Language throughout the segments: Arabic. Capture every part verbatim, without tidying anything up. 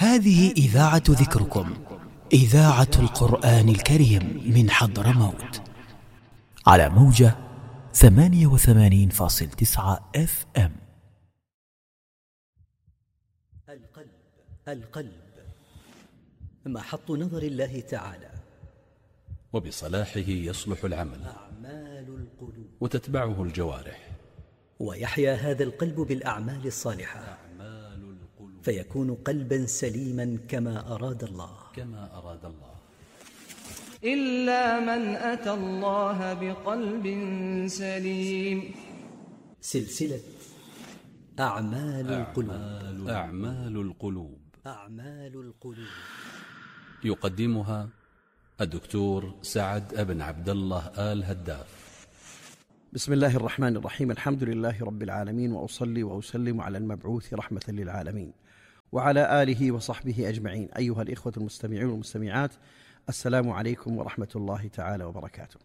هذه إذاعة ذكركم، إذاعة القرآن الكريم من حضرموت، على موجة ثمانية وثمانين فاصل تسعة اف ام. القلب القلب محط نظر الله تعالى، وبصلاحه يصلح العمل أعمال القلوب وتتبعه الجوارح، ويحيا هذا القلب بالأعمال الصالحة، أعمال القلوب فيكون قلبا سليما كما أراد الله كما أراد الله. إلا من أتى الله بقلب سليم. سلسلة أعمال القلوب. أعمال, أعمال القلوب أعمال القلوب يقدمها الدكتور سعد بن عبد الله آل هداف. بسم الله الرحمن الرحيم. الحمد لله رب العالمين، وأصلي وأسلم على المبعوث رحمة للعالمين وعلى آله وصحبه أجمعين. أيها الإخوة المستمعون والمستمعات، السلام عليكم ورحمة الله تعالى وبركاته.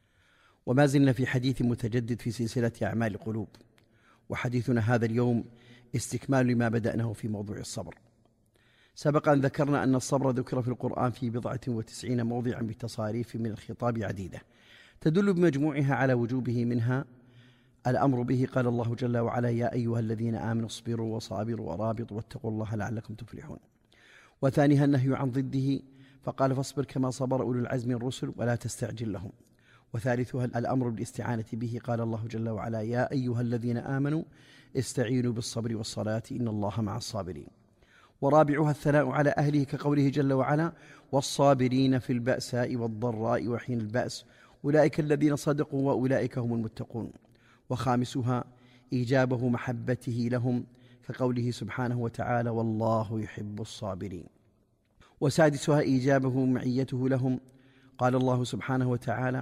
وما زلنا في حديث متجدد في سلسلة أعمال القلوب، وحديثنا هذا اليوم استكمال لما بدأناه في موضوع الصبر. سبق أن ذكرنا أن الصبر ذكر في القرآن في بضعة وتسعين موضعا بتصاريف من الخطاب عديدة تدل بمجموعها على وجوبه، منها الأمر به. قال الله جل وعلا: يا أيها الذين آمنوا اصبروا وصابروا ورابطوا واتقوا الله لعلكم تفلحون. وثانيها النهي عن ضده، فقال: فاصبر كما صبر أولو العزم من الرسل ولا تستعجل لهم. وثالثها الأمر بالاستعانة به. قال الله جل وعلا: يا أيها الذين آمنوا استعينوا بالصبر والصلاة إن الله مع الصابرين. ورابعها الثناء على أهله، كقوله جل وعلا: والصابرين في البأساء والضراء وحين البأس أولئك الذين صدقوا وأولئك هم المتقون. وخامسها إيجابه محبته لهم، كقوله سبحانه وتعالى: والله يحب الصابرين. وسادسها إيجابه معيته لهم، قال الله سبحانه وتعالى: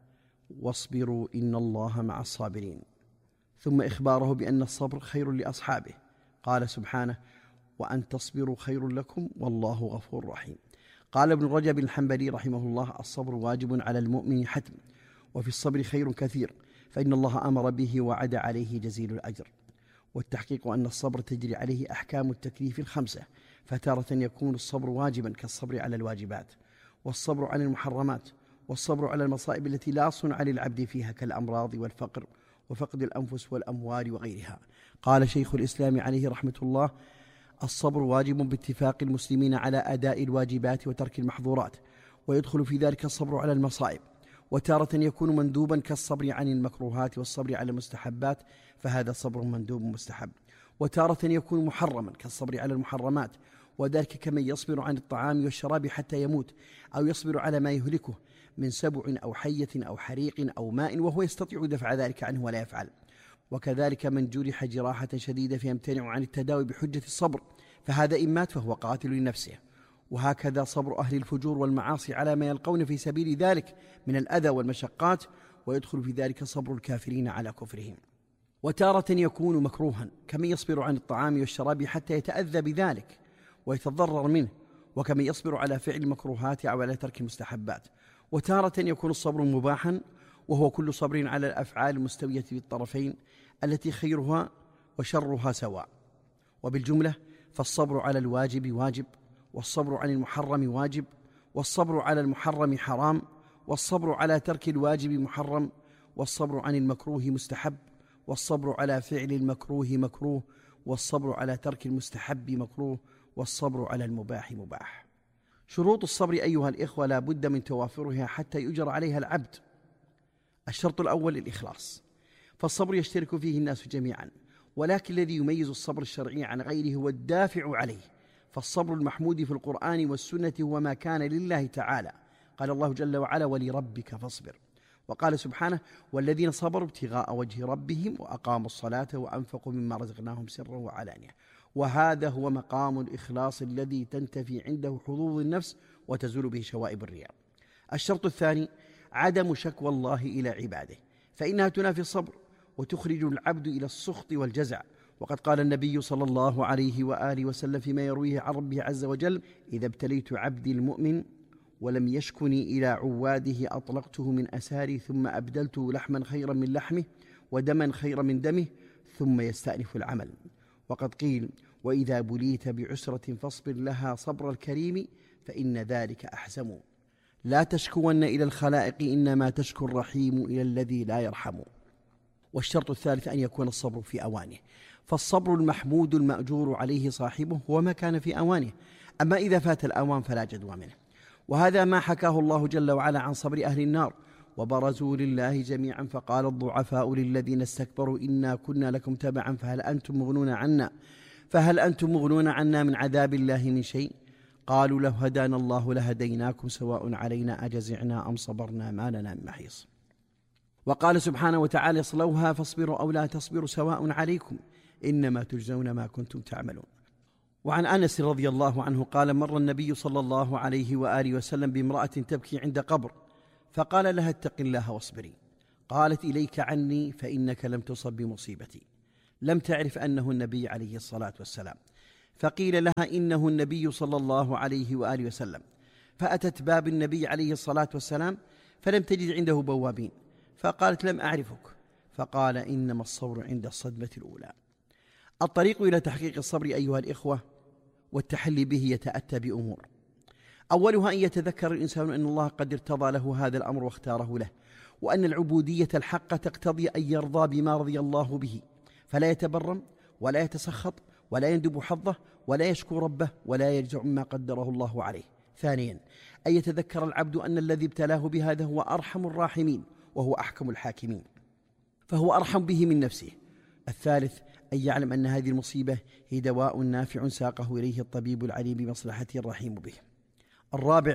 واصبروا إن الله مع الصابرين. ثم إخباره بأن الصبر خير لأصحابه، قال سبحانه: وأن تصبروا خير لكم والله غفور رحيم. قال ابن رجب الحنبلي رحمه الله: الصبر واجب على المؤمن حتم، وفي الصبر خير كثير، فإن الله أمر به وعد عليه جزيل الأجر. والتحقيق أن الصبر تجري عليه أحكام التكليف الخمسة، فتارة يكون الصبر واجبا كالصبر على الواجبات، والصبر عن المحرمات، والصبر على المصائب التي لا صنع للعبد فيها كالأمراض والفقر وفقد الأنفس والأموال وغيرها. قال شيخ الإسلام عليه رحمة الله: الصبر واجب باتفاق المسلمين على أداء الواجبات وترك المحظورات، ويدخل في ذلك الصبر على المصائب. وتارة يكون مندوبا كالصبر عن المكروهات والصبر على المستحبات، فهذا صبر مندوب مستحب. وتارة يكون محرما كالصبر على المحرمات، وذلك كمن يصبر عن الطعام والشراب حتى يموت، أو يصبر على ما يهلكه من سبع أو حية أو حريق أو ماء وهو يستطيع دفع ذلك عنه ولا يفعل. وكذلك من جرح جراحة شديدة فيمتنع عن التداوي بحجة الصبر، فهذا إن مات فهو قاتل لنفسه. وهكذا صبر أهل الفجور والمعاصي على ما يلقون في سبيل ذلك من الأذى والمشقات، ويدخل في ذلك صبر الكافرين على كفرهم. وتارة يكون مكروها كمن يصبر عن الطعام والشراب حتى يتأذى بذلك ويتضرر منه، وكمن يصبر على فعل المكروهات أو على ترك المستحبات. وتارة يكون الصبر مباحا، وهو كل صبر على الأفعال المستوية بالطرفين التي خيرها وشرها سواء. وبالجملة فالصبر على الواجب واجب، والصبر عن المحرم واجب، والصبر على المحرم حرام، والصبر على ترك الواجب محرم، والصبر عن المكروه مستحب، والصبر على فعل المكروه مكروه، والصبر على ترك المستحب مكروه، والصبر على المباح مباح. شروط الصبر أيها الإخوة لا بد من توافرها حتى يؤجر عليها العبد. الشرط الأول الإخلاص، فالصبر يشترك فيه الناس جميعا، ولكن الذي يميز الصبر الشرعي عن غيره هو الدافع عليه. فالصبر المحمود في القرآن والسنة هو ما كان لله تعالى. قال الله جل وعلا: ولربك فاصبر. وقال سبحانه: والذين صبروا ابتغاء وجه ربهم وأقاموا الصلاة وأنفقوا مما رزقناهم سرا وعلانية. وهذا هو مقام الإخلاص الذي تنتفي عنده حظوظ النفس وتزول به شوائب الرياء. الشرط الثاني عدم شكوى الله إلى عباده، فإنها تنافي الصبر وتخرج العبد إلى السخط والجزع. وقد قال النبي صلى الله عليه وآله وسلم فيما يرويه عن ربه عز وجل: إذا ابتليت عبدي المؤمن ولم يشكني إلى عواده أطلقته من أساري ثم أبدلته لحما خيرا من لحمه ودما خيرا من دمه ثم يستأنف العمل. وقد قيل: وإذا بليت بعسرة فاصبر لها صبر الكريم فإن ذلك أحزم. لا تشكون إلى الخلائق إنما تشكو الرحيم إلى الذي لا يرحم. والشرط الثالث أن يكون الصبر في أوانه، فالصبر المحمود المأجور عليه صاحبه هو ما كان في أوانه، أما إذا فات الأوان فلا جدوى منه. وهذا ما حكاه الله جل وعلا عن صبر أهل النار: وبرزوا لله جميعا فقال الضعفاء للذين استكبروا إنا كنا لكم تبعا فهل أنتم مغنون عنا فهل أنتم مغنون عنا من عذاب الله من شيء قالوا لو هدانا الله لهديناكم سواء علينا أجزعنا أم صبرنا ما لنا من محيص. وقال سبحانه وتعالى: اصلوها فاصبروا أو لا تصبروا سواء عليكم إنما تجزون ما كنتم تعملون. وعن أنس رضي الله عنه قال: مر النبي صلى الله عليه وآله وسلم بامرأة تبكي عند قبر فقال لها: اتق الله واصبري. قالت: إليك عني فإنك لم تصب بمصيبتي. لم تعرف أنه النبي عليه الصلاة والسلام، فقيل لها: إنه النبي صلى الله عليه وآله وسلم. فأتت باب النبي عليه الصلاة والسلام فلم تجد عنده بوابين، فقالت: لم أعرفك. فقال: إنما الصبر عند الصدمة الأولى. الطريق إلى تحقيق الصبر أيها الإخوة والتحلي به يتأتى بأمور. أولها أن يتذكر الإنسان أن الله قد ارتضى له هذا الأمر واختاره له، وأن العبودية الحقة تقتضي أن يرضى بما رضي الله به، فلا يتبرم ولا يتسخط ولا يندب حظه ولا يشكو ربه ولا يرجع مما قدره الله عليه. ثانيا أن يتذكر العبد أن الذي ابتلاه بهذا هو أرحم الراحمين وهو أحكم الحاكمين، فهو أرحم به من نفسه. الثالث أن يعلم أن هذه المصيبة هي دواء نافع ساقه إليه الطبيب العليم بمصلحته الرحيم به. الرابع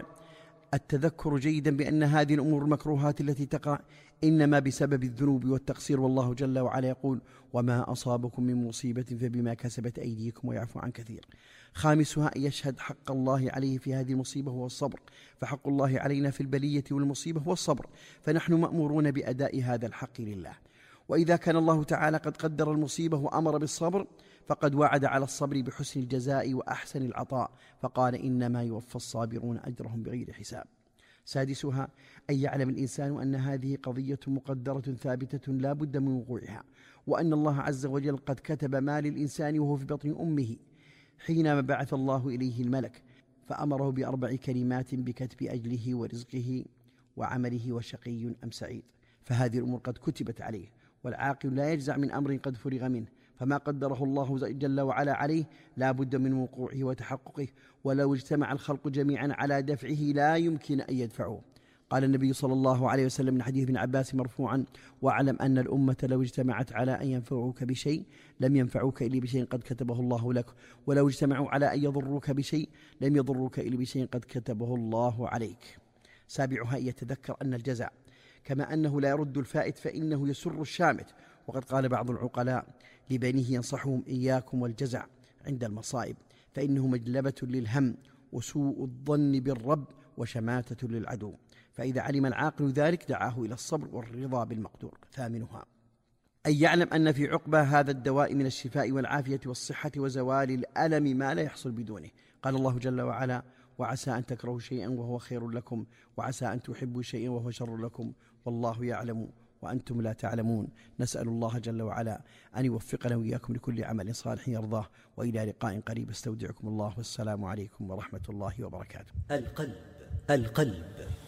التذكر جيدا بأن هذه الأمور المكروهات التي تقع إنما بسبب الذنوب والتقصير، والله جل وعلا يقول: وما أصابكم من مصيبة فبما كسبت أيديكم ويعفو عن كثير. خامسها أن يشهد حق الله عليه في هذه المصيبة هو الصبر، فحق الله علينا في البلية والمصيبة هو الصبر، فنحن مأمورون بأداء هذا الحق لله. وإذا كان الله تعالى قد قدر المصيبة وأمر بالصبر فقد وعد على الصبر بحسن الجزاء وأحسن العطاء، فقال: إنما يوفى الصابرون أجرهم بغير حساب. سادسها أن يعلم الإنسان أن هذه قضية مقدرة ثابتة لا بد من وقوعها، وأن الله عز وجل قد كتب ما للإنسان وهو في بطن أمه حينما بعث الله إليه الملك، فأمره بأربع كلمات بكتب أجله ورزقه وعمله وشقي أم سعيد. فهذه الأمور قد كتبت عليه، والعاقل لا يجزع من أمر قد فرغ منه، فما قدره الله جل وعلا عليه لا بد من وقوعه وتحققه، ولو اجتمع الخلق جميعا على دفعه لا يمكن أن يدفعوه. قال النبي صلى الله عليه وسلم من حديث ابن عباس مرفوعا: واعلم أن الأمة لو اجتمعت على أن ينفعوك بشيء لم ينفعوك إلا بشيء قد كتبه الله لك، ولو اجتمعوا على أن يضروك بشيء لم يضروك إلا بشيء قد كتبه الله عليك. سابعها أن يتذكر أن الجزع كما أنه لا يرد الفائت فإنه يسر الشامت، وقد قال بعض العقلاء لبنيه ينصحهم: إياكم والجزع عند المصائب فإنه مجلبة للهم وسوء الظن بالرب وشماتة للعدو. فإذا علم العاقل ذلك دعاه إلى الصبر والرضا بالمقدور. ثامنها أن يعلم أن في عقبى هذا الدواء من الشفاء والعافية والصحة وزوال الألم ما لا يحصل بدونه. قال الله جل وعلا: وعسى أن تكرهوا شيئا وهو خير لكم وعسى أن تحبوا شيئا وهو شر لكم والله يعلم وأنتم لا تعلمون. نسأل الله جل وعلا أن يوفقنا وإياكم لكل عمل صالح يرضاه، وإلى لقاء قريب. استودعكم الله والسلام عليكم ورحمة الله وبركاته. القلب القلب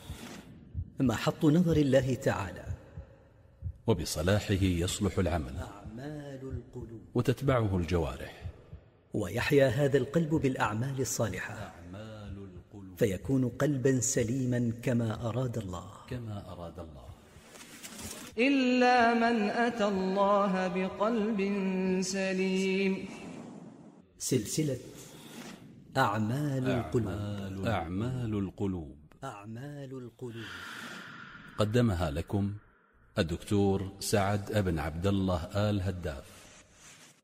محط نظر الله تعالى، وبصلاحه يصلح العمل أعمال القلوب، وتتبعه الجوارح، ويحيا هذا القلب بالأعمال الصالحة أعمال القلوب، فيكون قلبا سليما كما أراد الله كما أراد الله. إلا من أتى الله بقلب سليم. سلسلة أعمال القلوب أعمال, أعمال القلوب أعمال القلوب قدمها لكم الدكتور سعد بن عبد الله آل هداف.